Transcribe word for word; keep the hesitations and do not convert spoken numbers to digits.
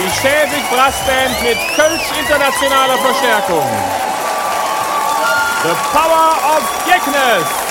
die Schäfig Brassband mit Kölsch internationaler Verstärkung. The Power of Geknes.